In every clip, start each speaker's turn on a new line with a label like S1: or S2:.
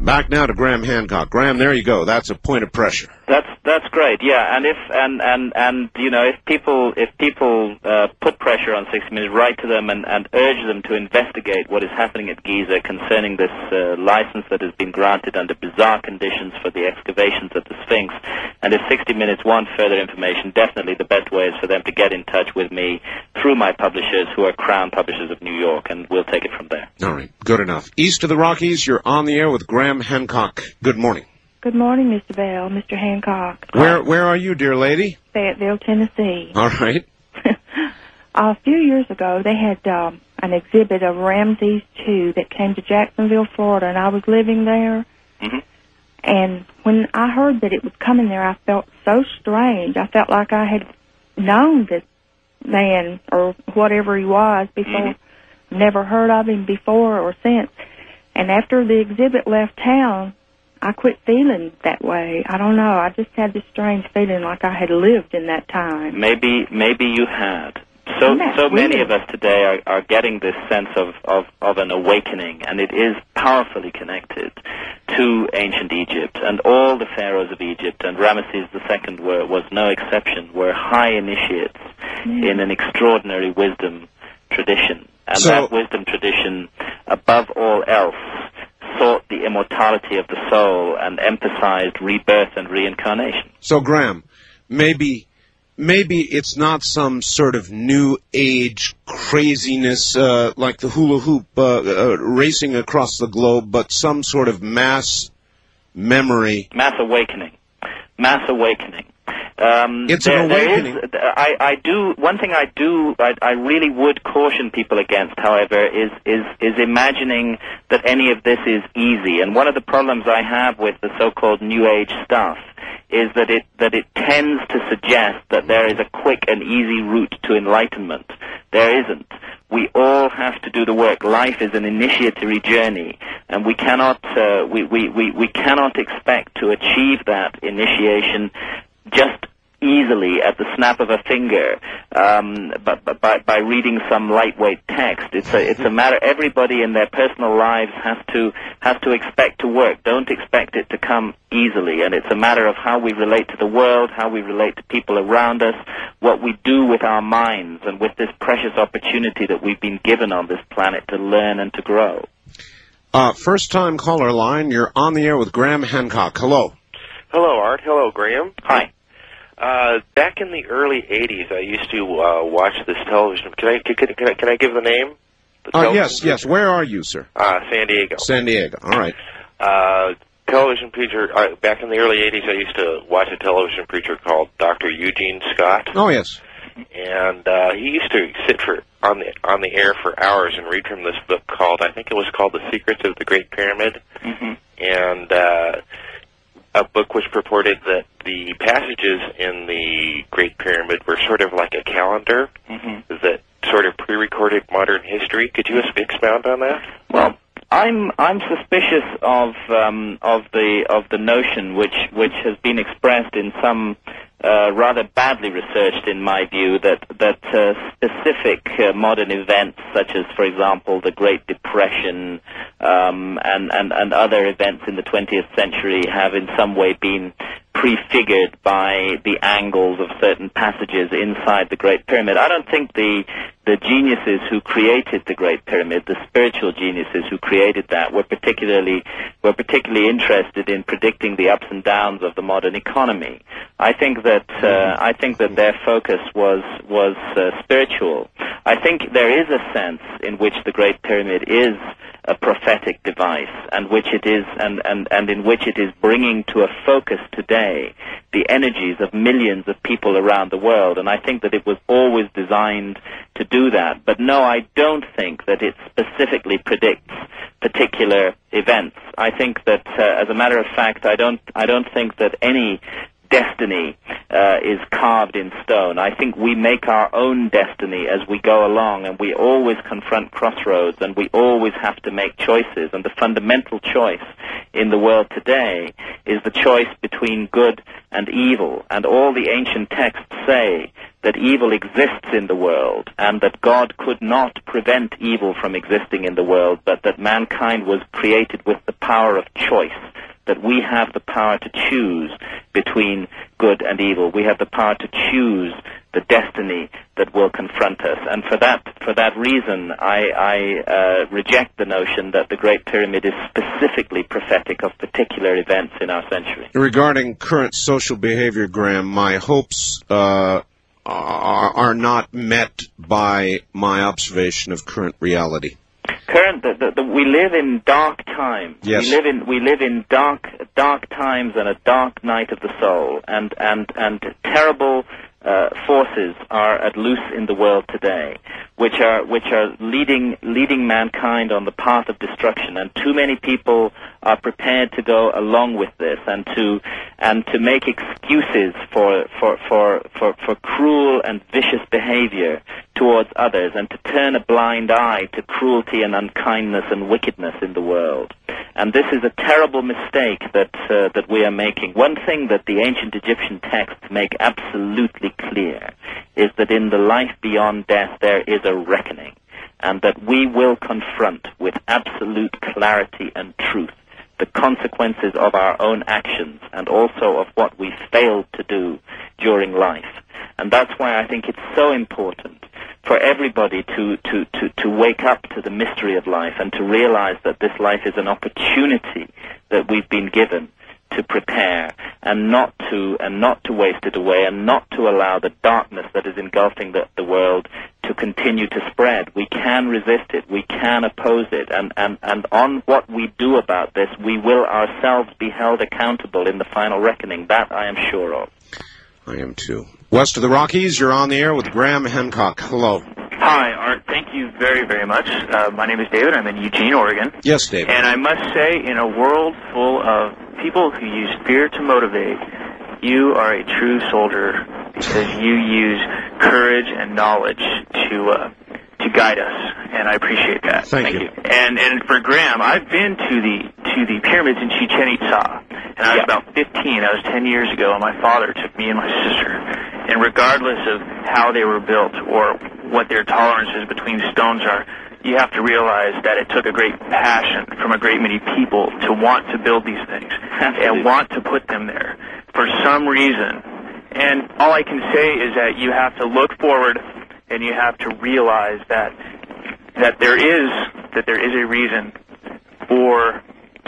S1: Back now to Graham Hancock. Graham, there you go. That's a point of pressure.
S2: That's great, yeah. And if people put pressure on 60 Minutes, write to them and urge them to investigate what is happening at Giza concerning this license that has been granted under bizarre conditions for the excavations at the Sphinx. And if 60 Minutes want further information, definitely the best way is for them to get in touch with me through my publishers, who are Crown Publishers of New York, and we'll take it from there.
S1: All right, good enough. East of the Rockies, you're on the air with Graham Hancock. Good morning.
S3: Good morning, Mr. Bell, Mr. Hancock.
S1: Where are you, dear lady?
S3: Fayetteville, Tennessee.
S1: All right.
S3: A few years ago, they had an exhibit of Ramses II that came to Jacksonville, Florida, and I was living there.
S2: Mm-hmm.
S3: And when I heard that it was coming there, I felt so strange. I felt like I had known this man or whatever he was before.
S2: Mm-hmm.
S3: Never heard of him before or since. And after the exhibit left town, I quit feeling that way. I don't know. I just had this strange feeling like I had lived in that time.
S2: Maybe you had. So many of us today are getting this sense of an awakening, and it is powerfully connected to ancient Egypt. And all the pharaohs of Egypt, and Ramesses II was no exception, were high initiates in an extraordinary wisdom tradition. And that wisdom tradition, above all else, sought the immortality of the soul and emphasized rebirth and reincarnation.
S1: So, Graham, maybe it's not some sort of new age craziness like the hula hoop racing across the globe, but some sort of mass memory.
S2: Mass awakening.
S1: It's an awakening.
S2: One thing I really would caution people against, however, is imagining that any of this is easy. And one of the problems I have with the so-called New Age stuff is that it tends to suggest that there is a quick and easy route to enlightenment. There isn't. We all have to do the work. Life is an initiatory journey, and we cannot expect to achieve that initiation just easily at the snap of a finger, but by reading some lightweight text. It's a matter. Everybody in their personal lives has to expect to work. Don't expect it to come easily. And it's a matter of how we relate to the world, how we relate to people around us, what we do with our minds, and with this precious opportunity that we've been given on this planet to learn and to grow.
S1: First-time caller line. You're on the air with Graham Hancock. Hello.
S4: Hello, Art. Hello, Graham.
S2: Hi.
S4: Back in the early 80s, I used to watch this television. Can I give the name?
S1: Yes. Where are you, sir?
S4: San Diego.
S1: San Diego. All right.
S4: Television preacher. Back in the early 80s, I used to watch a television preacher called Dr. Eugene Scott.
S1: Oh, yes.
S4: And he used to sit on the air for hours and read from this book called, I think it was called The Secrets of the Great Pyramid.
S2: Mm-hmm.
S4: And a book which purported that the passages in the Great Pyramid were sort of like a calendar that sort of pre-recorded modern history. Could you expound on that?
S2: Well, I'm suspicious of the notion which has been expressed in some rather badly researched, in my view, that specific modern events, such as, for example, the Great Depression and other events in the 20th century, have in some way been prefigured by the angles of certain passages inside the Great Pyramid. I don't think the geniuses who created the Great Pyramid, the spiritual geniuses who created that, were particularly interested in predicting the ups and downs of the modern economy. I think that their focus was spiritual. I think there is a sense in which the Great Pyramid is a prophetic device, and which it is, and in which it is bringing to a focus today the energies of millions of people around the world. And I think that it was always designed to do that. But no, I don't think that it specifically predicts particular events. I think that, as a matter of fact, I don't think that any destiny is carved in stone. I think we make our own destiny as we go along, and we always confront crossroads, and we always have to make choices. And the fundamental choice in the world today is the choice between good and evil. And all the ancient texts say that evil exists in the world, and that God could not prevent evil from existing in the world, but that mankind was created with the power of choice, that we have the power to choose between good and evil. We have the power to choose the destiny that will confront us. And for that reason, I reject the notion that the Great Pyramid is specifically prophetic of particular events in our century.
S1: Regarding current social behavior, Graham, my hopes are not met by my observation of current reality.
S2: We live in dark times.
S1: Yes.
S2: We live in dark times and a dark night of the soul, and terrible forces are at loose in the world today, which are leading mankind on the path of destruction. And too many people are prepared to go along with this and to make excuses for cruel and vicious behavior towards others, and to turn a blind eye to cruelty and unkindness and wickedness in the world. And this is a terrible mistake that we are making. One thing that the ancient Egyptian texts make absolutely clear is that in the life beyond death there is a reckoning, and that we will confront with absolute clarity and truth the consequences of our own actions and also of what we failed to do during life. And that's why I think it's so important for everybody to wake up to the mystery of life and to realize that this life is an opportunity that we've been given to prepare, and not to waste it away, and not to allow the darkness that is engulfing the world to continue to spread. We can resist it, we can oppose it, and on what we do about this, we will ourselves be held accountable in the final reckoning. That I am sure of.
S1: I am too. West of the Rockies, you're on the air with Graham Hancock. Hello.
S5: Hi, Art. Thank you very, very much. My name is David. I'm in Eugene, Oregon.
S1: Yes, David.
S5: And I must say, in a world full of people who use fear to motivate, you are a true soldier because you use courage and knowledge to guide us, and I appreciate that.
S1: Thank you.
S5: And for Graham, I've been to the pyramids in Chichen Itza, and I was about 15. That was 10 years ago, and my father took me and my sister. And regardless of how they were built or what their tolerances between stones are, you have to realize that it took a great passion from a great many people to want to build these things and want to put them there for some reason. And all I can say is that you have to look forward and you have to realize that there is a reason for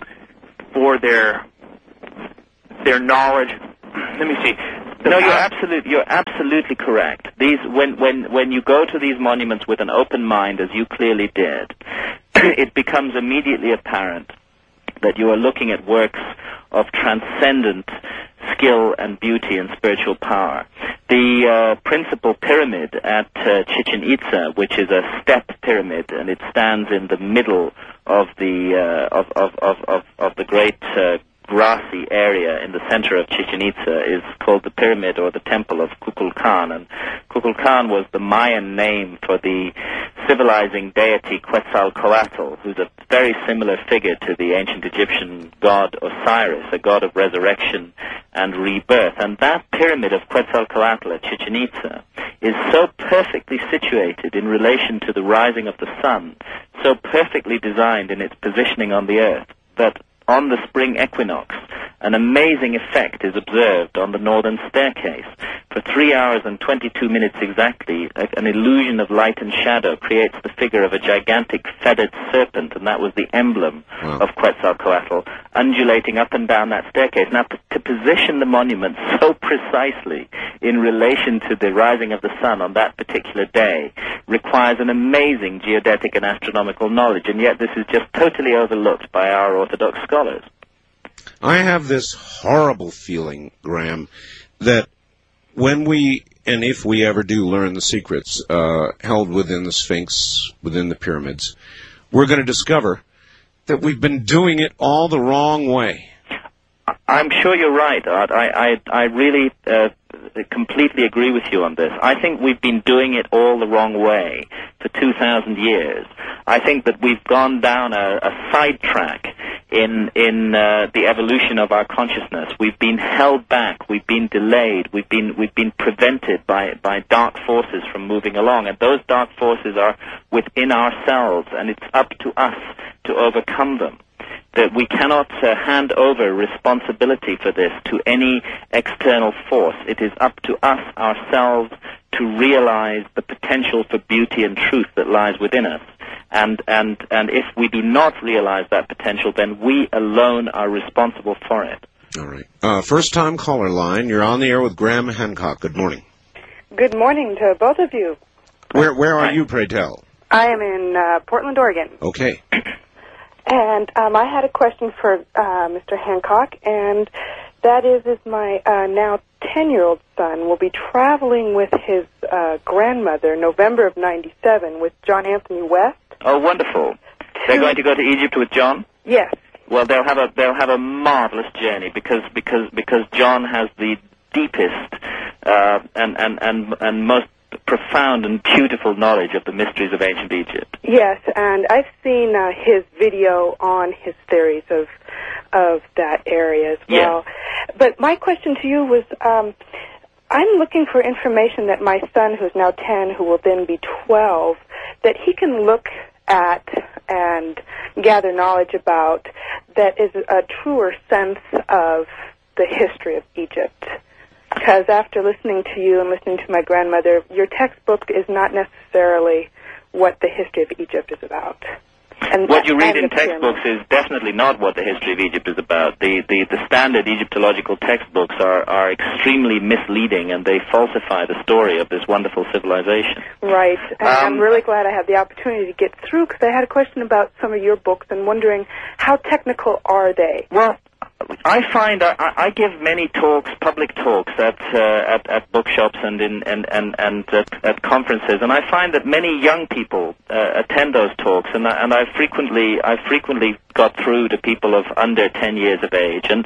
S5: their knowledge. Let me see.
S2: No, you're absolutely correct. When you go to these monuments with an open mind, as you clearly did, it becomes immediately apparent that you are looking at works of transcendent skill and beauty and spiritual power. The principal pyramid at Chichen Itza, which is a step pyramid, and it stands in the middle of the great grassy area in the center of Chichen Itza, is called the pyramid or the temple of Kukulkan. And Kukulkan was the Mayan name for the civilizing deity Quetzalcoatl, who's a very similar figure to the ancient Egyptian god Osiris, a god of resurrection and rebirth. And that pyramid of Quetzalcoatl at Chichen Itza is so perfectly situated in relation to the rising of the sun, so perfectly designed in its positioning on the earth, that on the spring equinox, an amazing effect is observed on the northern staircase. For 3 hours and 22 minutes exactly, an illusion of light and shadow creates the figure of a gigantic feathered serpent, and that was the emblem of Quetzalcoatl, undulating up and down that staircase. Now, to position the monument so precisely in relation to the rising of the sun on that particular day requires an amazing geodetic and astronomical knowledge, and yet this is just totally overlooked by our Orthodox scholars.
S1: I have this horrible feeling, Graham, that when we, and if we ever do learn the secrets held within the Sphinx, within the pyramids, we're going to discover that we've been doing it all the wrong way.
S2: I'm sure you're right, Art. I really completely agree with you on this. I think we've been doing it all the wrong way for 2,000 years. I think that we've gone down a sidetrack in the evolution of our consciousness. We've been held back, we've been delayed, we've been prevented by dark forces from moving along, and those dark forces are within ourselves, and it's up to us to overcome them. That we cannot hand over responsibility for this to any external force. It is up to us ourselves to realize the potential for beauty and truth that lies within us. And if we do not realize that potential, then we alone are responsible for it.
S1: All right. First-time caller line. You're on the air with Graham Hancock. Good morning.
S6: Good morning to both of you.
S1: Where are you, pray tell?
S6: I am in Portland, Oregon.
S1: Okay.
S6: And I had a question for Mr. Hancock, and that is my now 10-year-old son will be traveling with his grandmother November of '97 with John Anthony West.
S2: Oh, wonderful! They're going to go to Egypt with John?
S6: Yes.
S2: Well, they'll have a marvelous journey because John has the deepest and most profound and beautiful knowledge of the mysteries of ancient Egypt.
S6: Yes, and I've seen his video on his theories of that area as well.
S2: Yes.
S6: But my question to you was, I'm looking for information that my son, who's now 10, who will then be 12, that he can look at and gather knowledge about that is a truer sense of the history of Egypt. Because after listening to you and listening to my grandmother, your textbook is not necessarily what the history of Egypt is about. And
S2: what you read in textbooks is definitely not what the history of Egypt is about. The standard Egyptological textbooks are extremely misleading, and they falsify the story of this wonderful civilization.
S6: Right. And I'm really glad I had the opportunity to get through, because I had a question about some of your books and wondering how technical are they?
S2: Well, I find I give many talks, public talks at bookshops and at conferences, and I find that many young people attend those talks, and I frequently got through to people of under 10 years of age, and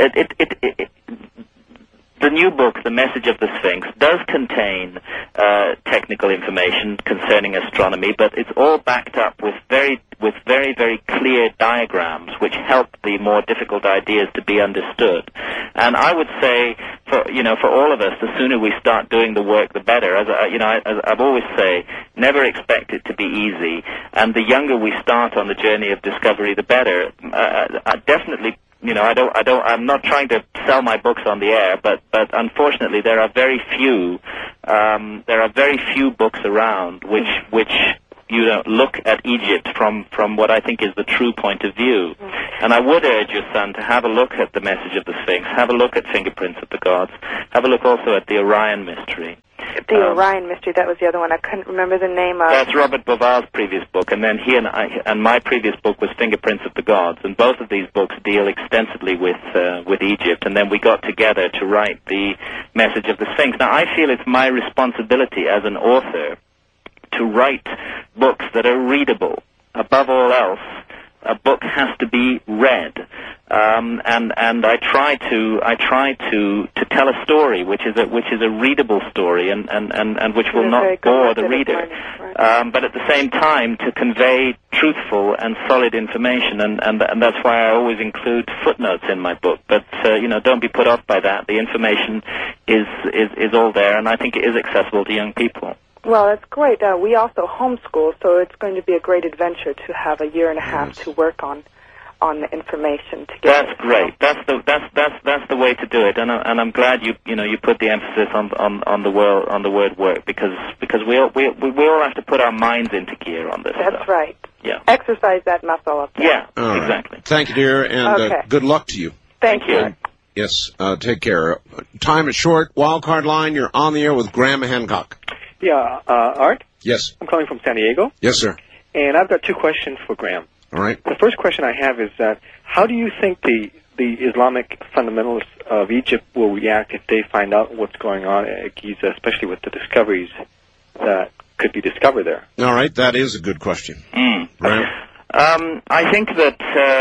S2: the new book, The Message of the Sphinx, does contain technical information concerning astronomy, but it's all backed up with very clear diagrams which help the more difficult ideas to be understood. And I would say, for all of us, the sooner we start doing the work, the better. As I've always say, never expect it to be easy. And the younger we start on the journey of discovery, the better. I definitely. I'm not trying to sell my books on the air, but unfortunately there are very few books around which look at Egypt from what I think is the true point of view. And I would urge your son to have a look at The Message of the Sphinx, have a look at Fingerprints of the Gods, have a look also at the Orion Mystery.
S6: The Orion Mystery, that was the other one. I couldn't remember the name of.
S2: That's Robert Bovar's previous book, and then he and my previous book was Fingerprints of the Gods, and both of these books deal extensively with Egypt, and then we got together to write The Message of the Sphinx. Now, I feel it's my responsibility as an author to write books that are readable. Above all else, a book has to be read, and I try to tell a story which is a readable story and which will not bore the reader, but at the same time to convey truthful and solid information, and that's why I always include footnotes in my book. But don't be put off by that. The information is all there, and I think it is accessible to young people.
S6: Well, that's great. We also homeschool, so it's going to be a great adventure to have a year and a half to work on the information together.
S2: That's great. That's the way to do it, and I'm glad you put the emphasis on the word work, because we all have to put our minds into gear on this.
S6: That's
S2: stuff.
S6: right.
S2: Yeah.
S6: Exercise that muscle up there.
S2: Yeah. Exactly.
S1: Thank you, dear, and good luck to you.
S6: Thank you.
S1: Yes. Take care. Time is short. Wildcard line. You're on the air with Graham Hancock.
S7: Yeah, Art?
S1: Yes.
S7: I'm calling from San Diego.
S1: Yes, sir.
S7: And I've got two questions for Graham.
S1: All right.
S7: The first question I have is that how do you think the Islamic fundamentalists of Egypt will react if they find out what's going on at Giza, especially with the discoveries that could be discovered there?
S1: All right. That is a good question. Graham?
S2: I think that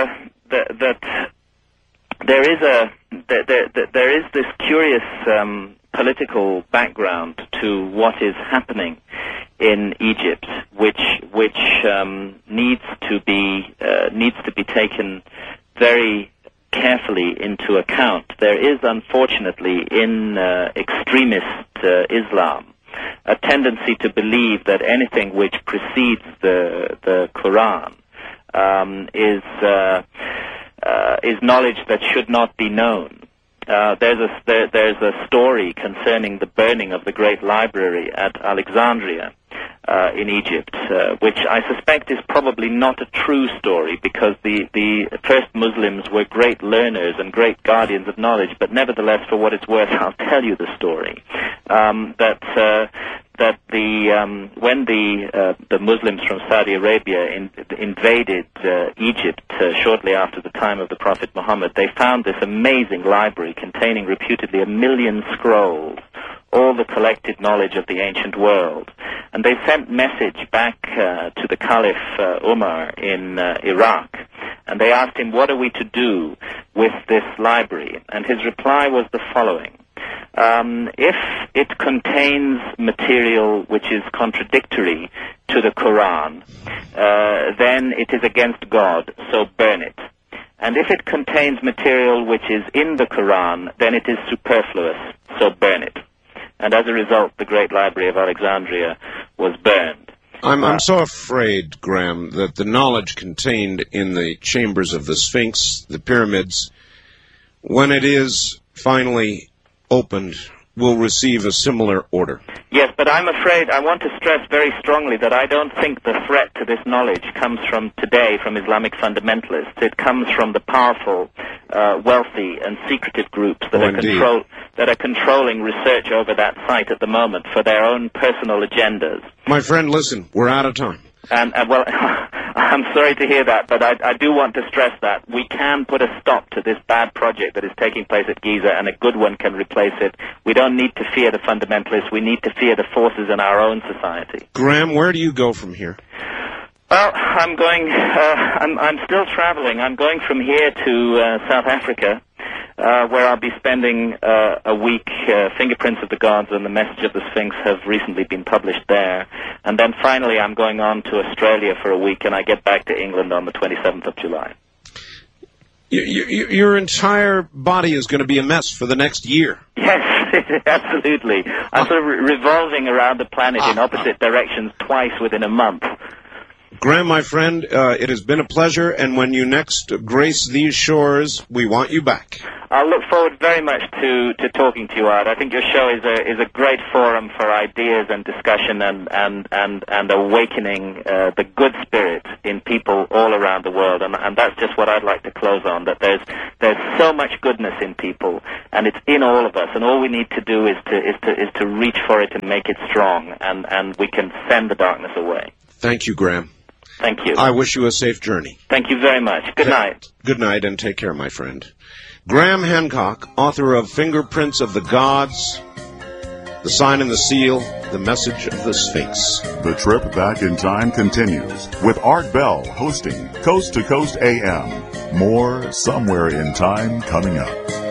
S2: there is this curious political background to what is happening in Egypt, which needs to be taken very carefully into account. There is, unfortunately, in extremist Islam, a tendency to believe that anything which precedes the Quran is knowledge that should not be known. There's a story concerning the burning of the great library at Alexandria in Egypt, which I suspect is probably not a true story, because the first Muslims were great learners and great guardians of knowledge. But nevertheless, for what it's worth, I'll tell you the story. When the Muslims from Saudi Arabia invaded Egypt shortly after the time of the Prophet Muhammad, they found this amazing library containing reputedly 1 million scrolls, all the collected knowledge of the ancient world. And they sent message back to the Caliph Umar in Iraq, and they asked him, what are we to do with this library? And his reply was the following: if it contains material which is contradictory to the Quran, then it is against God, so burn it. And if it contains material which is in the Quran, then it is superfluous, so burn it. And as a result, the great library of Alexandria was burned.
S1: I'm so afraid, Graham, that the knowledge contained in the chambers of the Sphinx, the pyramids, when it is finally opened, will receive a similar order.
S2: Yes, but I'm afraid, I want to stress very strongly that I don't think the threat to this knowledge comes from today, from Islamic fundamentalists. It comes from the powerful, wealthy, and secretive groups that are controlling research over that site at the moment for their own personal agendas.
S1: My friend, listen, we're out of time.
S2: And well, I'm sorry to hear that, but I do want to stress that we can put a stop to this bad project that is taking place at Giza, and a good one can replace it. We don't need to fear the fundamentalists. We need to fear the forces in our own society.
S1: Graham, where do you go from here?
S2: Well, I'm going. I'm still traveling. I'm going from here to South Africa, where I'll be spending a week. Fingerprints of the Gods and the Message of the Sphinx have recently been published there. And then finally I'm going on to Australia for a week, and I get back to England on the 27th of July.
S1: Your entire body is going to be a mess for the next year.
S2: Yes, absolutely. I'm sort of revolving around the planet in opposite directions twice within a month.
S1: Graham, my friend, it has been a pleasure, and when you next grace these shores, we want you back.
S2: I look forward very much to talking to you, Art. I think your show is a great forum for ideas and discussion and awakening the good spirit in people all around the world, and that's just what I'd like to close on, that there's so much goodness in people, and it's in all of us, and all we need to do is to reach for it and make it strong, and we can send the darkness away.
S1: Thank you, Graham.
S2: Thank you.
S1: I wish you a safe journey.
S2: Thank you very much. Good night.
S1: Good night, and take care, my friend. Graham Hancock, author of Fingerprints of the Gods, The Sign and the Seal, The Message of the Sphinx.
S8: The trip back in time continues with Art Bell hosting Coast to Coast AM. More Somewhere in Time coming up.